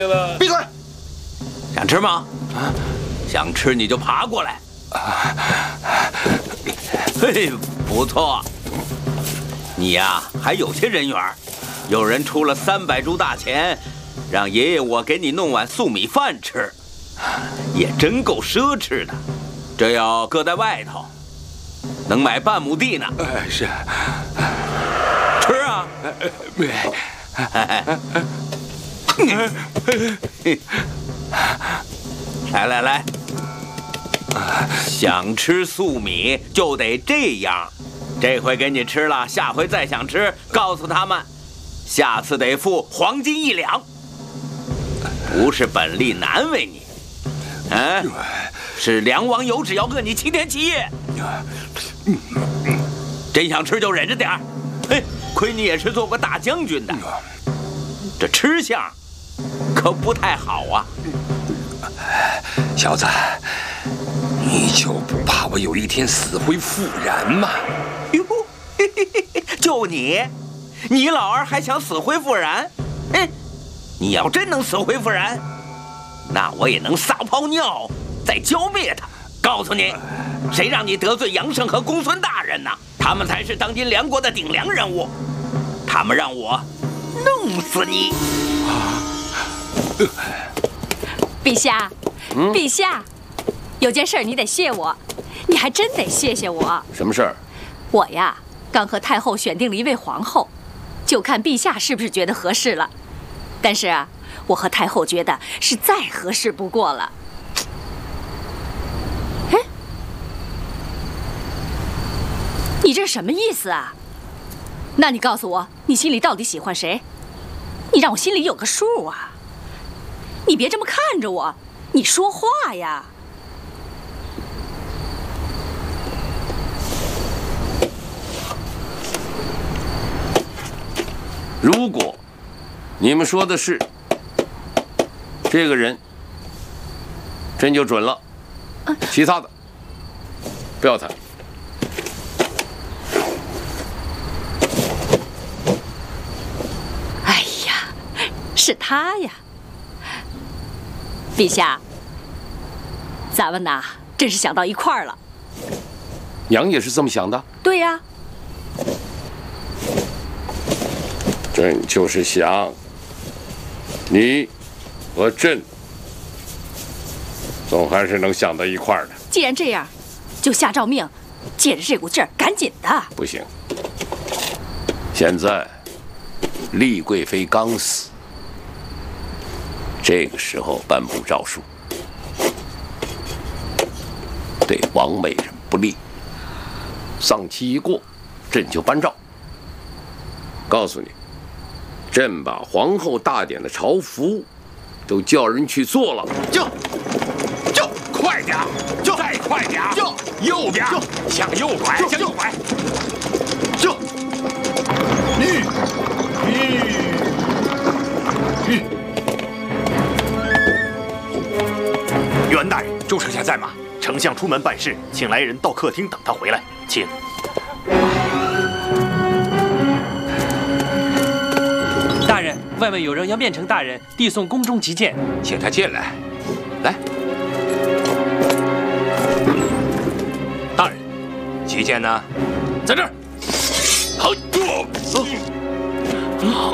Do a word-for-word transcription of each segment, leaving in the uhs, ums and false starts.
闭嘴！ 想吃吗？啊，想吃你就爬过来。嘿，不错，你呀还有些人缘。有人出了三百铢大钱，让爷爷我给你弄碗素米饭吃，也真够奢侈的。这要搁在外头，能买半亩地呢。 哎，是。 吃啊！来来来，想吃粟米就得这样。这回给你吃了，下回再想吃，告诉他们，下次得付黄金一两。不是本吏难为你，嗯，是梁王有旨要饿你七天七夜。真想吃就忍着点儿。嘿，亏你也是做过大将军的，这吃相可不太好啊。 小子，你就不怕我有一天死灰复燃吗？ 哟，嘿嘿嘿，就你，你老儿还想死灰复燃？哼，你要真能死灰复燃，那我也能撒泡尿再浇灭他。告诉你，谁让你得罪杨胜和公孙大人呢？他们才是当今梁国的顶梁人物，他们让我弄死你。 陛下，嗯、陛下，有件事你得谢我，你还真得谢谢我。 什么事儿？ 我呀，刚和太后选定了一位皇后，就看陛下是不是觉得合适了。但是啊，我和太后觉得是再合适不过了。哎，你这是什么意思啊？那你告诉我，你心里到底喜欢谁？你让我心里有个数啊！你别这么看着我，你说话呀！ 如果你们说的是这个人，真就准了。其他的不要谈。 哎呀，是他呀！陛下，咱们呐，真是想到一块儿了。 娘也是这么想的。 对呀。 朕就是想，你和朕总还是能想到一块儿的。 既然这样，就下诏命，借着这股劲儿，赶紧的。 不行，现在丽贵妃刚死，这个时候颁布诏书，对王美人不利。丧期一过，朕就颁诏，告诉你，朕把皇后大典的朝服都叫人去做了。 就就快点，就再快点，就右边，向右拐，向右拐，就吁吁吁。 袁大人，周丞相在吗？丞相出门办事，请来人到客厅等他回来，请。 大人，外面有人要面呈大人递送宫中急件， 请他进来。来， 大人，急件呢？在这儿。好，好，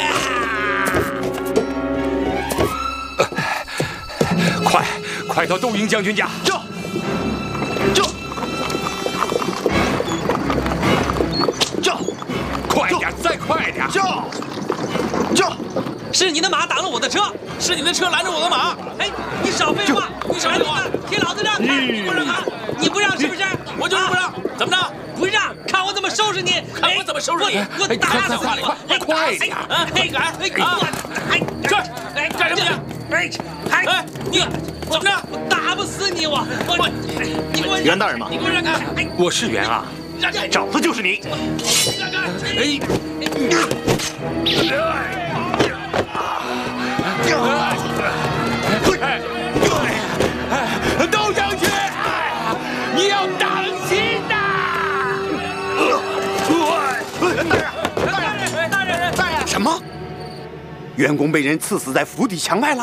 快快到窦婴将军家。就就就快点，再快点。就就。 是你的马挡了我的车，是你的车拦着我的马。哎，你少废话，你少废话，给老子让开！你不让开，你不让是不是？我就是不让，怎么着？不让，看我怎么收拾你！看我怎么收拾你！我打死你！ 快快点！ 啊，嘿，敢！嘿，啊！哎，这，哎，干什么去？哎，哎，你怎么着？我打不死你！我我你给我袁大人吗？ 你给我让开！哎， 我是袁啊， 让开！ 找的就是你！ 让开！哎。 窦将军，你要当心呐！ 大人，大人，大人，大人！ 什么？ 员工被人刺死在府邸墙外了。